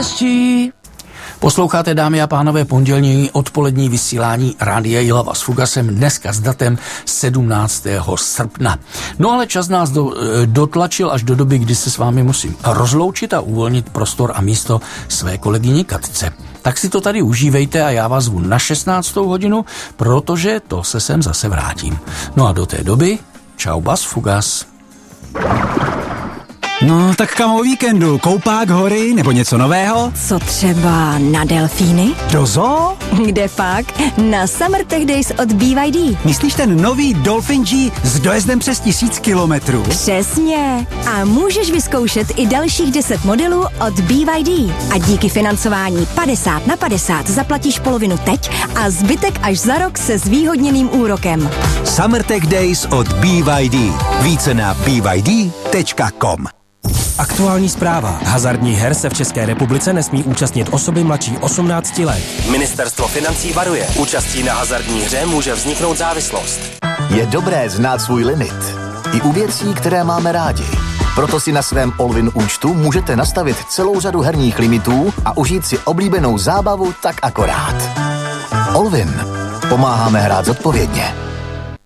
štěstí. Posloucháte, dámy a pánové, pondělní odpolední vysílání Rádia Jihlava s Fugasem, dneska s datem 17. srpna. No ale čas nás dotlačil až do doby, kdy se s vámi musím rozloučit a uvolnit prostor a místo své kolegyni Katce. Tak si to tady užívejte a já vás zvu na 16. hodinu, protože to se sem zase vrátím. No a do té doby, čau bas Fugas. No, tak kam o víkendu? Koupák, hory nebo něco nového? Co třeba na delfíny? Do zoo? Kde pak? Na Summer Tech Days od BYD. Myslíš ten nový Dolphin G s dojezdem přes 1000 kilometrů? Přesně. A můžeš vyzkoušet i dalších 10 modelů od BYD. A díky financování 50/50 zaplatíš polovinu teď a zbytek až za rok se zvýhodněným úrokem. Summer Tech Days od BYD. Více na byd.com. Aktuální zpráva. Hazardních her se v České republice nesmí účastnit osoby mladší 18 let. Ministerstvo financí varuje. Účastí na hazardní hře může vzniknout závislost. Je dobré znát svůj limit. I u věcí, které máme rádi. Proto si na svém Allwin účtu můžete nastavit celou řadu herních limitů a užít si oblíbenou zábavu tak akorát. Allwin. Pomáháme hrát zodpovědně.